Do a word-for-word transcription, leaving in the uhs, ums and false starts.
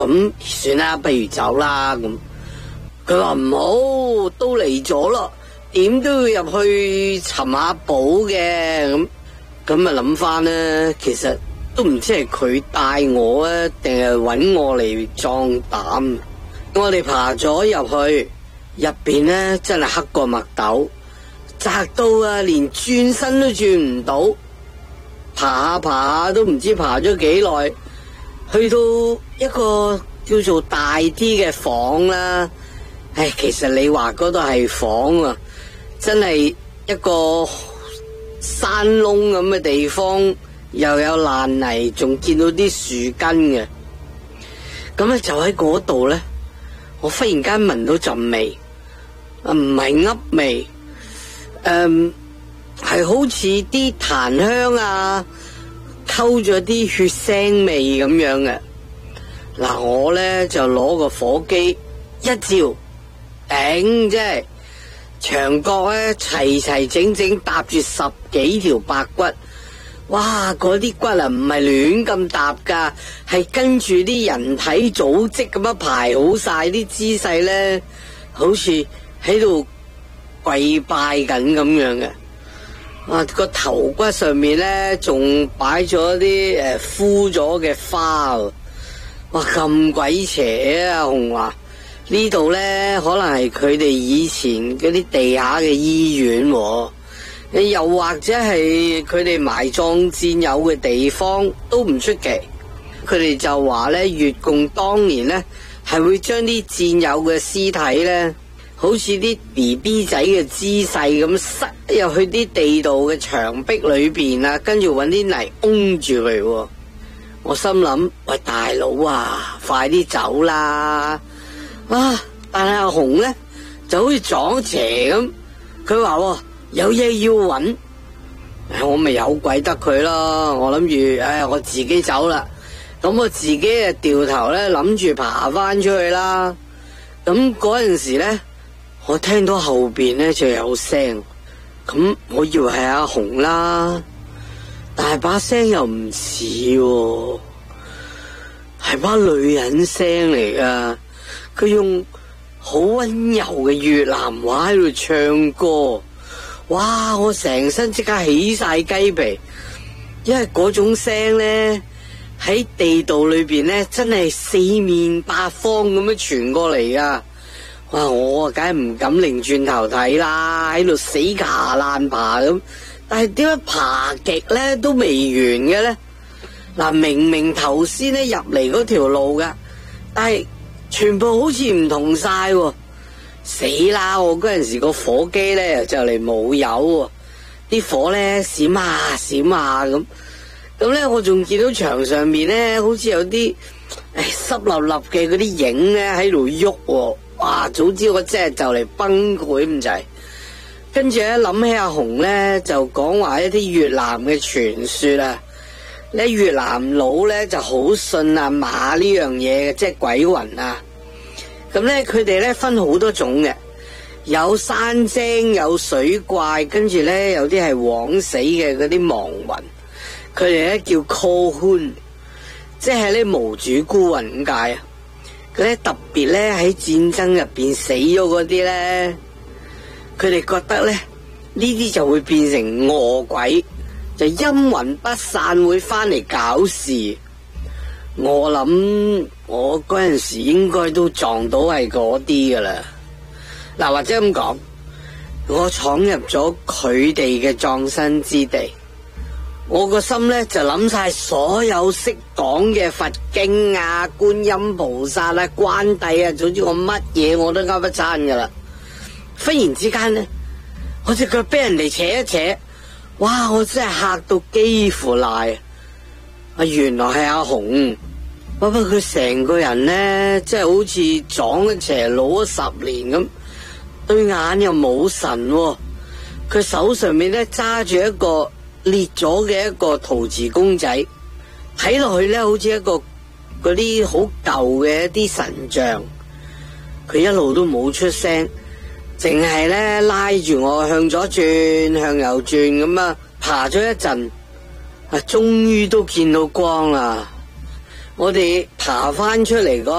咁算啦，不如走啦咁。佢話唔好，都嚟咗咯，點都要入去尋下寶嘅。咁咁啊諗翻咧，其實都唔知係佢帶我啊，定係搵我嚟壯膽。我哋爬咗入去，入邊咧真係黑過墨斗，窄到啊連轉身都轉唔到。爬下爬下都唔知爬咗幾耐，去到一個叫做大啲嘅房啦。唉，其實你話嗰度係房啊，真係一個山窿咁嘅地方，又有爛泥，仲見到啲樹根嘅。咁咧就喺嗰度咧，我忽然間聞到陣味，啊唔係噏味，誒係好似啲檀香啊，溝咗啲血腥味咁樣嘅。嗱，我咧就攞個火機一照，頂，即係牆角咧齊齊整整搭住十幾條白骨。哇！嗰啲骨啊唔係亂咁搭噶，係跟住啲人體組織咁樣排好晒啲姿勢咧，好似喺度跪拜緊咁樣嘅。啊，個頭骨上面咧仲擺咗啲誒枯咗嘅花。哇，咁鬼邪啊！阿紅話呢度咧可能係佢哋以前嗰啲地下嘅醫院，又或者係佢哋埋葬戰友嘅地方都唔出奇。佢哋就話咧，越共當年咧係會將啲戰友嘅屍體咧，好似啲 B B 仔嘅姿勢咁塞入去啲地道嘅牆壁裏邊啊，跟住搵啲泥擁住佢。我心諗，喂，大佬啊，快啲走啦！啊，但係阿紅咧就好似撞邪咁，佢話有嘢要搵，我咪有鬼得佢咯。我諗住，唉，我自己走啦。咁我自己啊掉頭咧，諗住爬翻出去啦。咁嗰陣時咧，我聽到後邊咧就有聲，咁我以為係阿紅啦，但係把聲又唔似，係把女人聲嚟噶。佢用好溫柔嘅越南話喺度唱歌。哇！我成身即刻起晒雞皮，因為嗰種聲咧喺地道裏邊咧真係四面八方咁樣傳過嚟噶。哇！我啊梗係唔敢擰轉頭睇啦，喺度死爬爛爬咁。但係點解爬極咧都未完嘅咧？嗱，明明頭先咧入嚟嗰條路噶，但係全部好似唔同晒喎。死啦！我嗰陣時個火機咧就嚟冇油，啲火咧閃下閃下咁，咁咧我仲見到牆上面咧好似有啲誒濕立立嘅嗰啲影咧喺度喐，哇！早知我真係就嚟崩潰咁滯。跟住咧諗起阿紅咧就講話一啲越南嘅傳說啊，咧越南佬咧就好信阿馬呢樣嘢嘅，即係鬼魂啊。咁咧，佢哋咧分好多種嘅，有山精，有水怪，跟住咧有啲係枉死嘅嗰啲亡魂，佢哋咧叫 Kohun， 即係咧無主孤魂咁解啊。佢咧特別咧喺戰爭入邊死咗嗰啲咧，佢哋覺得咧呢啲就會變成餓鬼，就陰魂不散，會翻嚟搞事。我諗我嗰陣時應該都撞到係嗰啲噶啦。嗱，或者咁講，我闖入咗佢哋嘅葬身之地，我個心咧就諗晒所有識講嘅佛經啊、觀音菩薩啊、關帝啊，總之我乜嘢我都噏一餐噶啦。忽然之間咧，我隻腳俾人哋扯一扯，哇！我真係嚇到幾乎賴。啊，原來係阿紅，不過佢成個人咧，即係好似撞咗邪老咗十年咁，對眼又冇神喎。佢手上面咧揸住一個裂咗嘅一個陶瓷公仔，睇落去咧好似一個嗰啲好舊嘅一啲神像。佢一路都冇出聲，淨係咧拉住我向左轉向右轉咁啊，爬咗一陣。啊！終於都見到光啦！ 我哋爬翻出嚟嗰